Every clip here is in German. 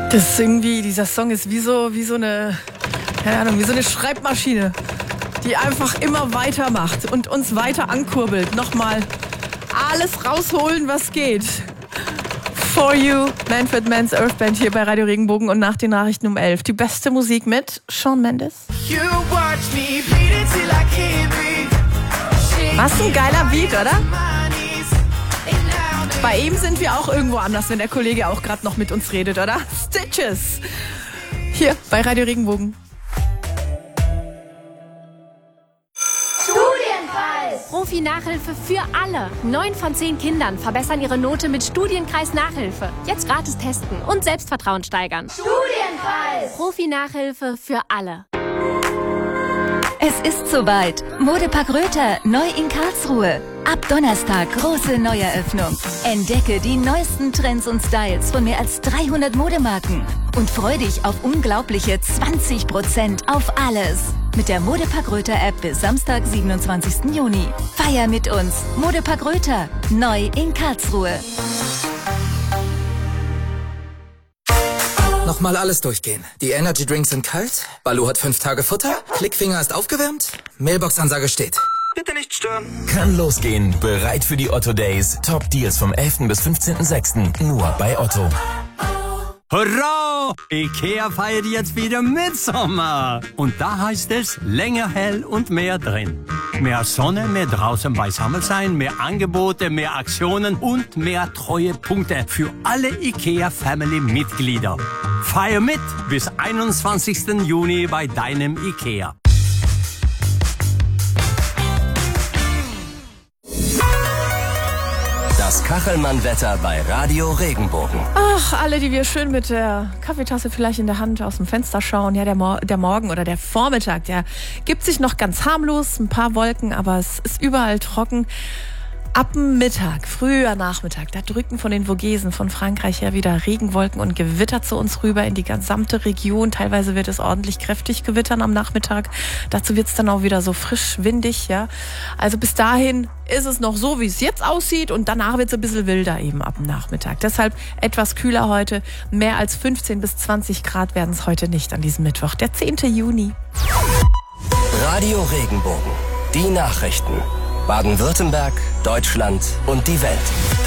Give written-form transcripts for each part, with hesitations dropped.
Das ist irgendwie, dieser Song ist wie so eine, keine Ahnung, wie so eine Schreibmaschine, die einfach immer weitermacht und uns weiter ankurbelt. Nochmal alles rausholen, was geht. For You, Manfred Mann's Earth Band hier bei Radio Regenbogen und nach den Nachrichten um 11. Die beste Musik mit Shawn Mendes. Was ein geiler Beat, oder? Bei ihm sind wir auch irgendwo anders, wenn der Kollege auch gerade noch mit uns redet, oder? Stitches. Hier bei Radio Regenbogen. Profi-Nachhilfe für alle. 9 von 10 Kindern verbessern ihre Note mit Studienkreis Nachhilfe. Jetzt gratis testen und Selbstvertrauen steigern. Studienkreis! Profi-Nachhilfe für alle. Es ist soweit. Modepark Röther, neu in Karlsruhe. Ab Donnerstag große Neueröffnung. Entdecke die neuesten Trends und Styles von mehr als 300 Modemarken. Und freu dich auf unglaubliche 20% auf alles. Mit der Modepark Röther App bis Samstag, 27. Juni. Feier mit uns. Modepark Röther, neu in Karlsruhe. Nochmal alles durchgehen. Die Energy Drinks sind kalt, Baloo hat 5 Tage Futter, Klickfinger ist aufgewärmt, Mailbox-Ansage steht. Bitte nicht stören. Kann losgehen. Bereit für die Otto Days. Top Deals vom 11. bis 15.06. Nur bei Otto. Hurra! Ikea feiert jetzt wieder Mitsommer. Und da heißt es länger hell und mehr drin. Mehr Sonne, mehr draußen beisammen sein, mehr Angebote, mehr Aktionen und mehr Treuepunkte für alle Ikea-Family-Mitglieder. Feier mit bis 21. Juni bei deinem Ikea. Das Kachelmann-Wetter bei Radio Regenbogen. Ach, alle, die wir schön mit der Kaffeetasse vielleicht in der Hand aus dem Fenster schauen. Ja, der Morgen oder der Vormittag, der gibt sich noch ganz harmlos. Ein paar Wolken, aber es ist überall trocken. Ab dem Mittag, früher Nachmittag, da drücken von den Vogesen von Frankreich her wieder Regenwolken und Gewitter zu uns rüber in die gesamte Region. Teilweise wird es ordentlich kräftig gewittern am Nachmittag. Dazu wird es dann auch wieder so frisch, windig, ja. Also bis dahin ist es noch so, wie es jetzt aussieht und danach wird es ein bisschen wilder eben ab dem Nachmittag. Deshalb etwas kühler heute. Mehr als 15 bis 20 Grad werden es heute nicht an diesem Mittwoch, der 10. Juni. Radio Regenbogen. Die Nachrichten. Baden-Württemberg, Deutschland und die Welt.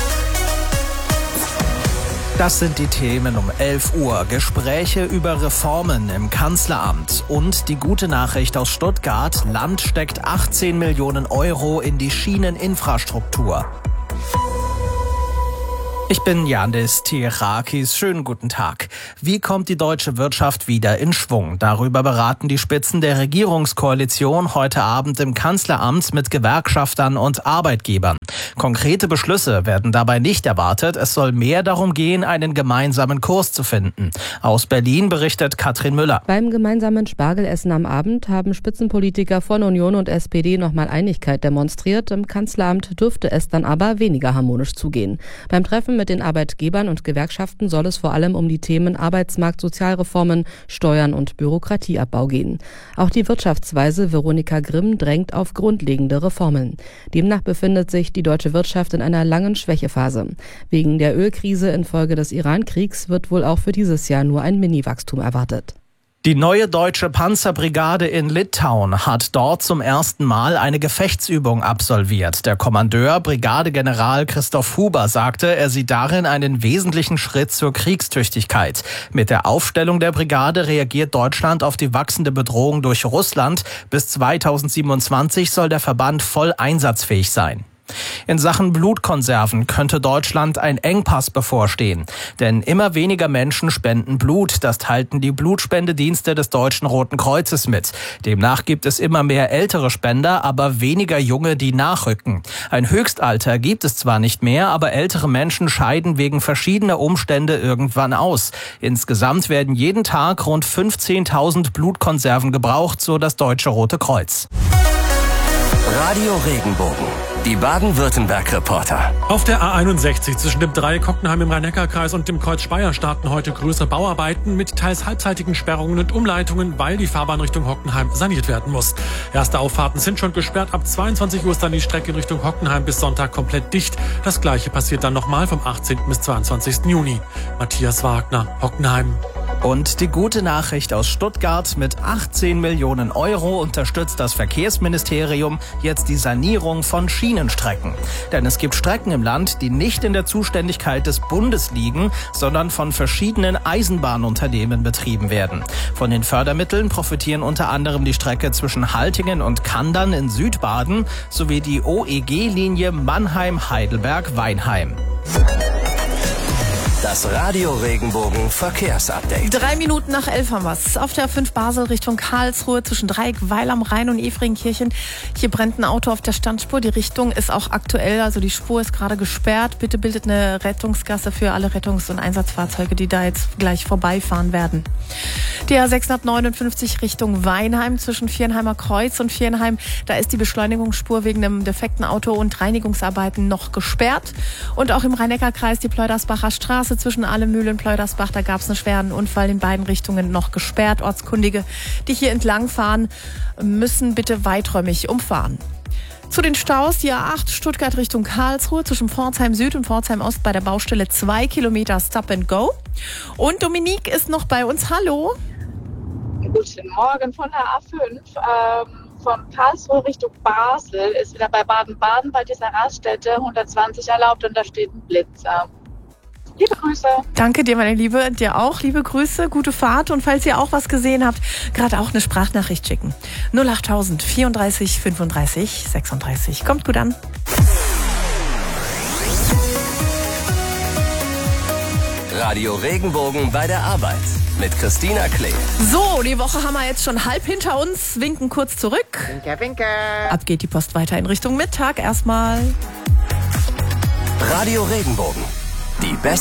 Das sind die Themen um 11 Uhr. Gespräche über Reformen im Kanzleramt. Und die gute Nachricht aus Stuttgart. Land steckt 18 Millionen Euro in die Schieneninfrastruktur. Ich bin Yandis Tirakis. Schönen guten Tag. Wie kommt die deutsche Wirtschaft wieder in Schwung? Darüber beraten die Spitzen der Regierungskoalition heute Abend im Kanzleramt mit Gewerkschaftern und Arbeitgebern. Konkrete Beschlüsse werden dabei nicht erwartet. Es soll mehr darum gehen, einen gemeinsamen Kurs zu finden. Aus Berlin berichtet Katrin Müller. Beim gemeinsamen Spargelessen am Abend haben Spitzenpolitiker von Union und SPD nochmal Einigkeit demonstriert. Im Kanzleramt dürfte es dann aber weniger harmonisch zugehen. Beim Treffen mit den Arbeitgebern und Gewerkschaften soll es vor allem um die Themen Arbeitsmarkt, Sozialreformen, Steuern und Bürokratieabbau gehen. Auch die Wirtschaftsweise Veronika Grimm drängt auf grundlegende Reformen. Demnach befindet sich die deutsche Wirtschaft in einer langen Schwächephase. Wegen der Ölkrise infolge des Iran-Kriegs wird wohl auch für dieses Jahr nur ein Mini-Wachstum erwartet. Die neue deutsche Panzerbrigade in Litauen hat dort zum ersten Mal eine Gefechtsübung absolviert. Der Kommandeur, Brigadegeneral Christoph Huber, sagte, er sieht darin einen wesentlichen Schritt zur Kriegstüchtigkeit. Mit der Aufstellung der Brigade reagiert Deutschland auf die wachsende Bedrohung durch Russland. Bis 2027 soll der Verband voll einsatzfähig sein. In Sachen Blutkonserven könnte Deutschland ein Engpass bevorstehen. Denn immer weniger Menschen spenden Blut. Das teilten die Blutspendedienste des Deutschen Roten Kreuzes mit. Demnach gibt es immer mehr ältere Spender, aber weniger junge, die nachrücken. Ein Höchstalter gibt es zwar nicht mehr, aber ältere Menschen scheiden wegen verschiedener Umstände irgendwann aus. Insgesamt werden jeden Tag rund 15.000 Blutkonserven gebraucht, so das Deutsche Rote Kreuz. Radio Regenbogen. Die Baden-Württemberg-Reporter. Auf der A61 zwischen dem Dreieck Hockenheim im Rhein-Neckar-Kreis und dem Kreuz Speyer starten heute größere Bauarbeiten mit teils halbseitigen Sperrungen und Umleitungen, weil die Fahrbahn Richtung Hockenheim saniert werden muss. Erste Auffahrten sind schon gesperrt. Ab 22 Uhr ist dann die Strecke in Richtung Hockenheim bis Sonntag komplett dicht. Das Gleiche passiert dann nochmal vom 18. bis 22. Juni. Matthias Wagner, Hockenheim. Und die gute Nachricht aus Stuttgart: mit 18 Millionen Euro unterstützt das Verkehrsministerium jetzt die Sanierung von Schienenstrecken. Denn es gibt Strecken im Land, die nicht in der Zuständigkeit des Bundes liegen, sondern von verschiedenen Eisenbahnunternehmen betrieben werden. Von den Fördermitteln profitieren unter anderem die Strecke zwischen Haltingen und Kandern in Südbaden sowie die OEG-Linie Mannheim-Heidelberg-Weinheim. Das Radio Regenbogen Verkehrsupdate. 3 Minuten nach 11 haben wir's. Auf der A5 Basel Richtung Karlsruhe zwischen Dreieck, Weil am Rhein und Efringkirchen. Hier brennt ein Auto auf der Standspur. Die Richtung ist auch aktuell, also die Spur ist gerade gesperrt. Bitte bildet eine Rettungsgasse für alle Rettungs- und Einsatzfahrzeuge, die da jetzt gleich vorbeifahren werden. Die A659 Richtung Weinheim zwischen Viernheimer Kreuz und Viernheim. Da ist die Beschleunigungsspur wegen einem defekten Auto und Reinigungsarbeiten noch gesperrt. Und auch im Rhein-Neckar-Kreis die Pleudersbacher Straße zwischen Ahlemühle und Pleudersbach. Da gab es einen schweren Unfall in beiden Richtungen noch gesperrt. Ortskundige, die hier entlang fahren, müssen bitte weiträumig umfahren. Zu den Staus: die A8 Stuttgart Richtung Karlsruhe zwischen Pforzheim Süd und Pforzheim Ost bei der Baustelle 2 Kilometer Stop and Go. Und Dominique ist noch bei uns. Hallo. Guten Morgen von der A5. Von Karlsruhe Richtung Basel ist wieder bei Baden-Baden bei dieser Raststätte 120 erlaubt und da steht ein Blitzer. Liebe Grüße. Danke dir, meine Liebe. Dir auch liebe Grüße, gute Fahrt. Und falls ihr auch was gesehen habt, gerade auch eine Sprachnachricht schicken. 08000 34 35 36. Kommt gut an. Radio Regenbogen bei der Arbeit mit Christina Klee. So, die Woche haben wir jetzt schon halb hinter uns. Winken kurz zurück. Winker, winker. Ab geht die Post weiter in Richtung Mittag. Erstmal Radio Regenbogen. Die beste